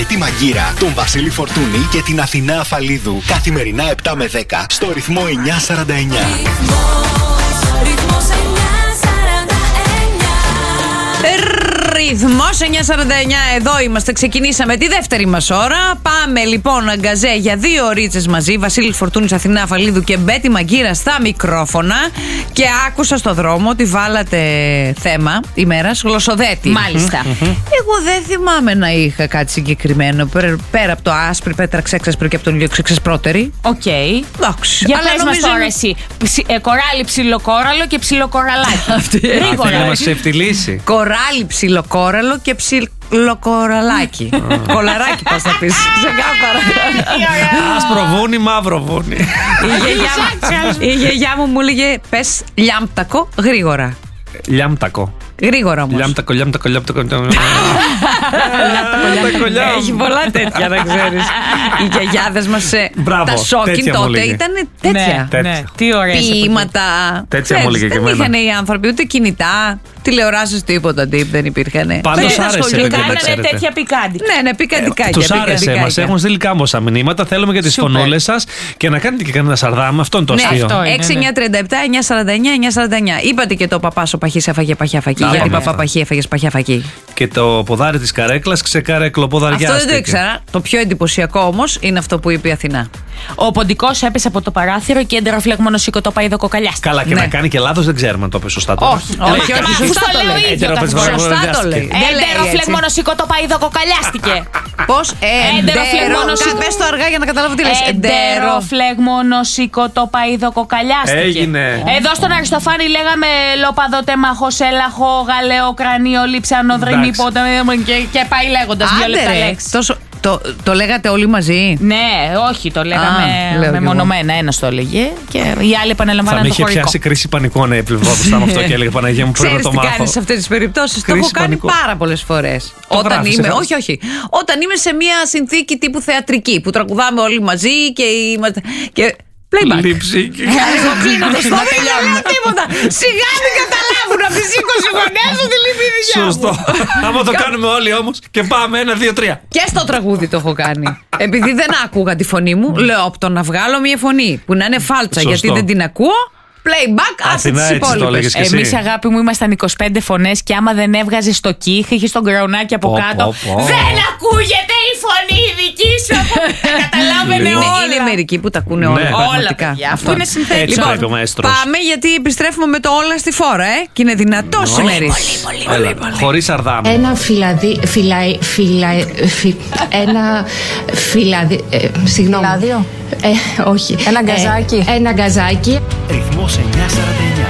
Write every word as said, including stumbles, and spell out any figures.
Τη Μαγκύρα, τον Βασίλη Φορτούνη και την Αθηνά Αφαλίδου. Καθημερινά επτά με δέκα στο ρυθμό εννιά σαράντα εννιά. Ρυθμός εννιά σαράντα εννιά. Ρυθμός εννιά σαράντα εννιά, εδώ είμαστε. Ξεκινήσαμε τη δεύτερη μας ώρα. Πάμε λοιπόν αγκαζέ για δύο ωρίτσες μαζί. Βασίλης Φορτούνης, Αθηνά Αφαλίδου και Μπέτη Μαγκύρα στα μικρόφωνα. Και άκουσα στο δρόμο ότι βάλατε θέμα ημέρας γλωσσοδέτη. Μάλιστα. Εγώ δεν θυμάμαι να είχα κάτι συγκεκριμένο πέρα από το άσπρη πέτρα ξέξασπρη και από τον ηλιοξέξασπρότερη. Οκ. Εντάξει. Για Αλλά πες μας νομίζω τώρα είναι- εσύ. Ψι- ε, Κοράλι, ψιλοκόραλο και ψιλοκοραλάκι. Θέλει να Γρήγορα. μας ευτυλίσει. Κοράλι, ψιλοκόραλο και ψιλοκοραλάκι. Κολαράκι πας να πεις. Ξεκάθαρα. Άσπρο βούνι, μαύρο βούνι. Η γιαγιά μου- Η γιαγιά μου μου έλεγε πες λιάμπτακο γρήγορα. Λιάμπτακο. Γρήγορα όμως. Λιάμπτακο, λιάμπτακο, λιάμπτακο. Έχει πολλά τέτοια να ξέρεις. Οι γιαγιάδες μας ε, Μπράβο, τα σόκιν τέτοια μου τότε έλεγε. ήταν τέτοια. Ναι, ναι. Τι ωραία. Ποίηματα. Τέτοια μου έλεγε και Δεν εμένα. είχαν οι άνθρωποι ούτε κινητά, τηλεοράσεις, τίποτα τύπ δεν υπήρχαν. Πάντως Δεν άρεσε, ασχολιόταν. παιδιά, να Κάνανε ξέρετε. τέτοια πικάντικα. Ναι, ναι, πικαντικά. Τους άρεσε, μας έχουν στείλει κάμποσα μηνύματα. Θέλουμε και τις Σούπερ. φωνούλες σας και να κάνετε και κανένα σαρδάμ. Αυτό είναι το Ναι, αστείο. αυτό είναι. έξι εννιά τριάντα επτά εννιά σαράντα εννιά εννιά σαράντα εννιά. Είπατε και το παπάς ο παχής έφαγε παχιά φακή. Τα Γιατί είπαμε παπά αυτά. παχή έφαγε παχιά φακή. Και το ποδάρι της καρέκλας ξεκαρέκλο ποδαριάστηκε. Αυτό δεν το ήξερα. Το πιο εντυπωσιακό όμως είναι αυτό που είπε η Αθηνά. Ο ποντικός έπεσε από το παράθυρο και εντεροφλέγμονο σηκωτόπαιδο κοκαλιάστηκε. Καλά, και Ναι. να κάνει και λάθος δεν ξέρουμε αν το είπε σωστά τώρα. Όχι, όχι, όχι, Αφού σωστά το το λέω λέει. ίδιο Έντερο κάθε πες, φορά. Σωστά το λέει. Δεν λέει έτσι. Εντεροφλέγμονο σηκωτόπαιδο κοκαλιάστηκε. Πώς εντερο. Εντεροφλεγμόνο σηκω- Πες το αργά για να καταλάβω τι λες. Εντερο. Εντεροφλεγμόνο σηκωτόπαιδο κοκαλιάστηκε. Έγινε. Εδώ στον Αριστοφάνη λέγαμε λοπαδοτέμαχο, έλαχο, γαλαίο, κρανίο, λείψανο, δρυμή, Εντάξει. πότα και, και πάει λέγοντας δύο Άντε λεπτά ρε, λέξεις. τόσο- το, το λέγατε όλοι μαζί. Ναι, όχι, το λέγαμε Α, λέω κι εγώ. μεμονωμένα. Ένας το έλεγε και οι άλλοι Θα επαναλαμβάναν με το είχε χωρικό. πιάσει κρίση πανικού να επιβεβαιώσω με αυτό και έλεγα Παναγία μου, πρέπει να Ξέρεις το τι μάθω. κάνεις σε αυτές τις περιπτώσεις. Το Κρίση έχω κάνει πανικού. πάρα πολλές φορές. Όταν γράφεις, είμαι, σε όχι, όχι. Όταν είμαι σε μια συνθήκη τύπου θεατρική που τραγουδάμε όλοι μαζί και είμαστε. Και playback. Λείψη. Εγώ κλείνοντας να τελειώνουμε τίποτα. Σιγά μην καταλάβουν από τις είκοσι φωνές ότι λείπει η δικιά μου. Σωστό. Άμα το κάνουμε όλοι όμως και πάμε ένα, δύο, τρία. Και στο τραγούδι το έχω κάνει. Επειδή δεν άκουγα τη φωνή μου, λέω από το να βγάλω μια φωνή που να είναι φάλτσα Σωστό. γιατί δεν την ακούω. Playback, άσε Αθηνά, τις έτσι το υπόλοιπες. έλεγες και εσύ. Εμείς, αγάπη μου, ήμασταν είκοσι πέντε φωνές και άμα δεν έβγαζε το κύχ, είχε τον κραουνάκι από Πω, κάτω. πω, πω. Δεν ακούγεται η φωνή η δική σου. από- Καταλάβαινε Είναι, όλα. είναι μερικοί που τα ακούνε Ναι. όλα. Όλα, Πραγματικά. παιδιά, αφού είναι συνθέτες. Έτσι Λοιπόν, πρέπει ο μαέστρος. πάμε γιατί επιστρέφουμε με το όλα στη φόρα, ε. Και είναι δυνατό σήμερα. Έλα, χωρίς σαρδάμ. Ένα φυλαδί, φυλαϊ, φυλαϊ, φυ, ένα φυλαδί, ε, συγγνώμη. Φυλάδιο? Ε, όχι. Ένα γκαζάκι? Ε, ένα γκαζάκι. Ρυθμός εννιά σαράντα εννιά.